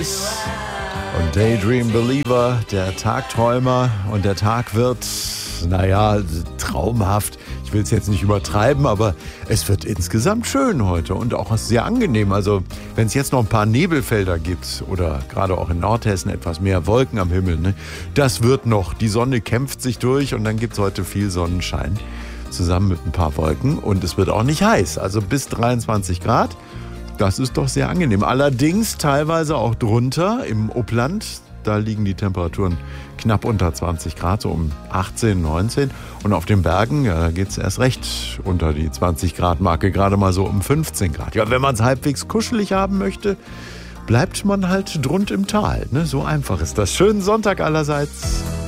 Und Daydream Believer, der Tagträumer. Und der Tag wird, traumhaft. Ich will es jetzt nicht übertreiben, aber es wird insgesamt schön heute und auch sehr angenehm. Also wenn es jetzt noch ein paar Nebelfelder gibt oder gerade auch in Nordhessen etwas mehr Wolken am Himmel, ne, das wird noch. Die Sonne kämpft sich durch und dann gibt es heute viel Sonnenschein zusammen mit ein paar Wolken. Und es wird auch nicht heiß, also bis 23 Grad. Das ist doch sehr angenehm. Allerdings teilweise auch drunter im Upland. Da liegen die Temperaturen knapp unter 20 Grad, so um 18, 19. Und auf den Bergen geht es erst recht unter die 20 Grad Marke, gerade mal so um 15 Grad. Ja, wenn man es halbwegs kuschelig haben möchte, bleibt man halt drunter im Tal. Ne? So einfach ist das. Schönen Sonntag allerseits.